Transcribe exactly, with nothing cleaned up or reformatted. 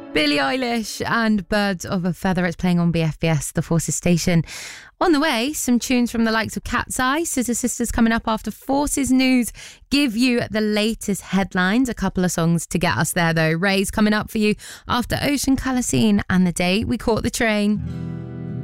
Billie Eilish and Birds of a Feather. It's playing on B F B S, the Forces station. On the way, some tunes from the likes of Cat's Eye, Scissor Sisters coming up after Forces News. Give you the latest headlines. A couple of songs to get us there though. Ray's coming up for you after Ocean Colour Scene and The Day We Caught the Train.